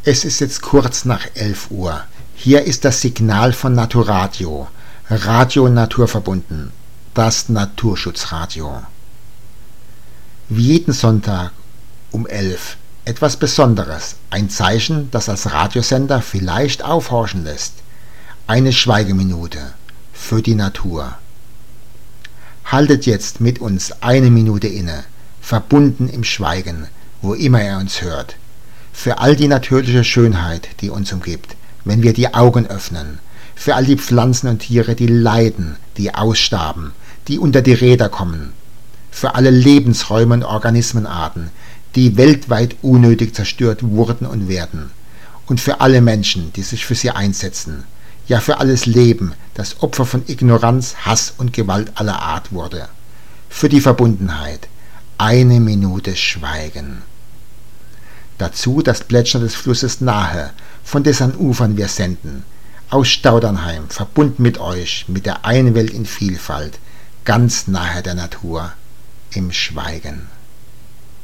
Es ist jetzt kurz nach 11 Uhr. Hier ist das Signal von Naturadio, Radio Naturverbunden, das Naturschutzradio. Wie jeden Sonntag um 11 etwas Besonderes, ein Zeichen, das als Radiosender vielleicht aufhorchen lässt. Eine Schweigeminute für die Natur. Haltet jetzt mit uns eine Minute inne, verbunden im Schweigen, wo immer ihr uns hört. Für all die natürliche Schönheit, die uns umgibt, wenn wir die Augen öffnen, für all die Pflanzen und Tiere, die leiden, die ausstarben, die unter die Räder kommen, für alle Lebensräume und Organismenarten, die weltweit unnötig zerstört wurden und werden, und für alle Menschen, die sich für sie einsetzen, ja für alles Leben, das Opfer von Ignoranz, Hass und Gewalt aller Art wurde. Für die Verbundenheit eine Minute Schweigen. Dazu das Plätschern des Flusses nahe, von dessen Ufern wir senden, aus Staudernheim, verbunden mit euch, mit der einen Welt in Vielfalt, ganz nahe der Natur, im Schweigen.